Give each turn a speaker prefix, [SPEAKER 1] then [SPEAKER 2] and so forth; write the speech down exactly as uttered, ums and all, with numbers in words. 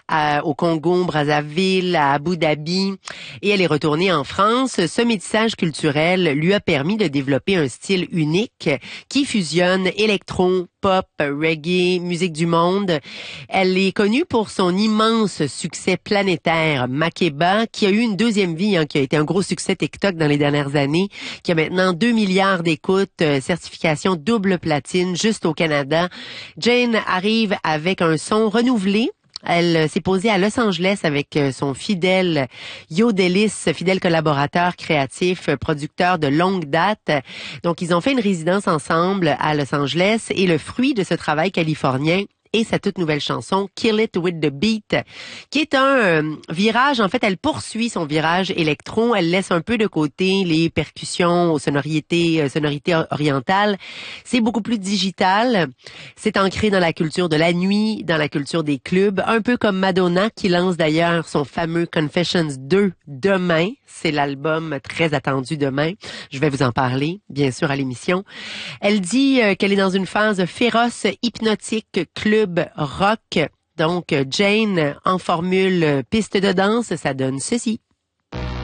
[SPEAKER 1] à, au Congo, Brazzaville, à Abu Dhabi, et elle est retournée en France. Ce métissage culturel lui a permis de développer un style unique qui fusionne électro, pop, reggae, musique du monde. Elle est connue pour son immense succès planétaire, Makeba, qui a eu une deuxième vie, hein, qui a été un gros succès TikTok dans les dernières années, qui a maintenant deux milliards d'écoutes, euh, certification double platine juste au Canada. Jane arrive avec un son renouvelé. Elle s'est posée à Los Angeles avec son fidèle Yo Delis, fidèle collaborateur créatif, producteur de longue date. Donc, ils ont fait une résidence ensemble à Los Angeles et le fruit de ce travail californien et sa toute nouvelle chanson Kill It With The Beat, qui est un euh, virage. En fait, elle poursuit son virage électro. Elle laisse un peu de côté les percussions aux sonorités, euh, sonorités orientales. C'est beaucoup plus digital. C'est ancré dans la culture de la nuit, dans la culture des clubs, un peu comme Madonna, qui lance d'ailleurs son fameux Confessions deux demain. C'est l'album très attendu demain. Je vais vous en parler, bien sûr, à l'émission. Elle dit euh, qu'elle est dans une phase féroce, hypnotique, club, rock. Donc, Jane, en formule piste de danse, ça donne ceci.